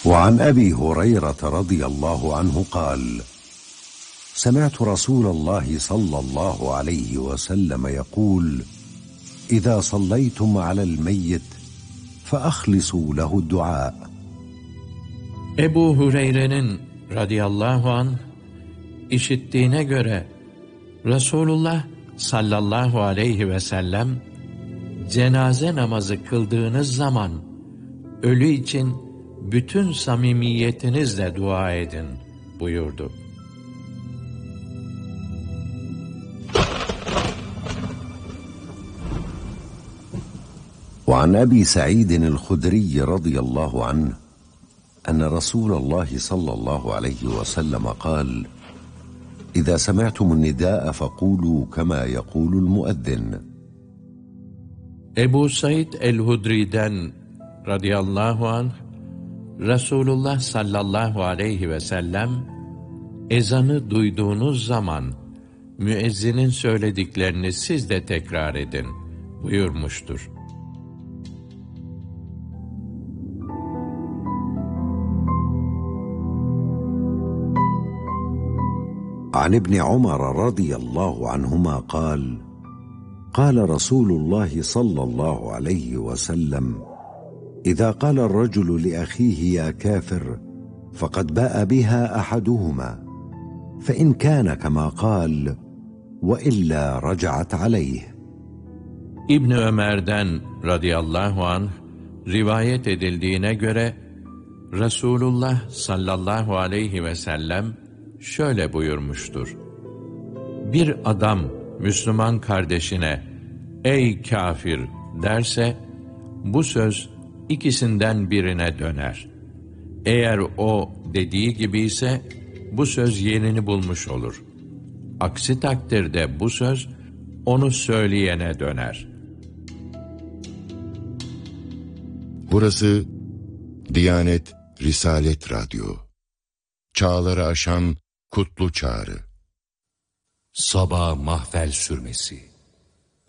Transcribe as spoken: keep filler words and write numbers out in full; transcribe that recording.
وعن أبي هريرة رضي الله عنه قال: سمعت رسول الله صلى الله عليه وسلم يقول: إذا صليتم على الميت فأخلصوا له الدعاء. Ebu Hureyre'nin radıyallahu anh işittiğine göre Resulullah sallallahu aleyhi ve sellem cenaze namazı kıldığınız zaman ölü için bütün samimiyetinizle dua edin buyurdu. وعن أبي سعيد الخدري رضي الله عنه أن رسول الله صلى الله عليه وسلم قال: إذا سمعتم النداء فقولوا كما يقول المؤذن. Ebu Said el-Hudri'den radıyallahu anh, Resulullah sallallahu aleyhi ve sellem, ezanı duyduğunuz zaman müezzinin söylediklerini siz de tekrar edin buyurmuştur. عن ابن عمر رضي الله عنهما قال: قال رسول الله صلى الله عليه وسلم: إذا قال الرجل لأخيه يا كافر فقد باء بها أحدهما، فإن كان كما قال وإلا رجعت عليه. İbn Ömer'den radıyallahu anh rivayet edildiğine göre Resulullah sallallahu aleyhi ve sellem şöyle buyurmuştur: Bir adam Müslüman kardeşine "Ey kafir!" derse, bu söz ikisinden birine döner. Eğer o dediği gibi ise bu söz yerini bulmuş olur. Aksi takdirde bu söz onu söyleyene döner. Burası Diyanet Risalet Radyo. Çağları aşan kutlu çağrı. Sabah mahvel sürmesi.